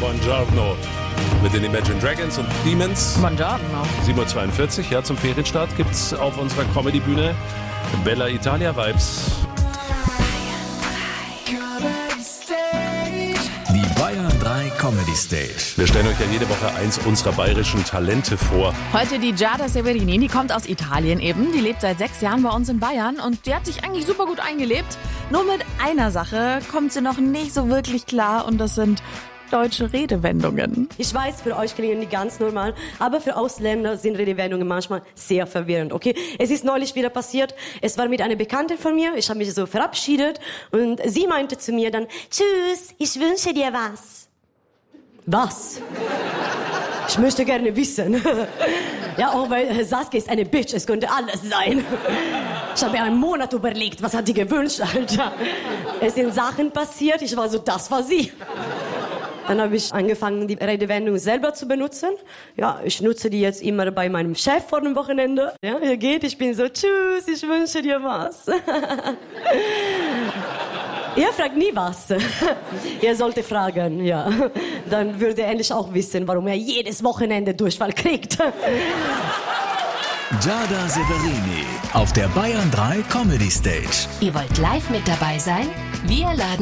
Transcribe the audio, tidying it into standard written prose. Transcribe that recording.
Buongiorno mit den Imagine Dragons und Demons. Buongiorno. 7:42 Uhr, ja, zum Ferienstart gibt's auf unserer Comedy-Bühne Bella Italia Vibes. Die Bayern 3 Comedy Stage. Wir stellen euch ja jede Woche eins unserer bayerischen Talente vor. Heute die Giada Severini, die kommt aus Italien eben. Die lebt seit 6 Jahren bei uns in Bayern und die hat sich eigentlich super gut eingelebt. Nur mit einer Sache kommt sie noch nicht so wirklich klar und das sind deutsche Redewendungen. Ich weiß, für euch klingen die ganz normal, aber für Ausländer sind Redewendungen manchmal sehr verwirrend, okay? Es ist neulich wieder passiert, es war mit einer Bekannten von mir, ich habe mich so verabschiedet und sie meinte zu mir dann, tschüss, ich wünsche dir was. Was? Ich möchte gerne wissen. Ja, auch weil Saskia ist eine Bitch, es könnte alles sein. Ich habe mir einen Monat überlegt, was hat die gewünscht, Alter. Es sind Sachen passiert, ich war so, das war sie. Dann habe ich angefangen, die Redewendung selber zu benutzen. Ja, ich nutze die jetzt immer bei meinem Chef vor dem Wochenende. Ja, er geht, ich bin so, tschüss, ich wünsche dir was. Er fragt nie was. Er sollte fragen, ja. Dann würde er endlich auch wissen, warum er jedes Wochenende Durchfall kriegt. Giada Severini auf der Bayern 3 Comedy Stage. Ihr wollt live mit dabei sein? Wir laden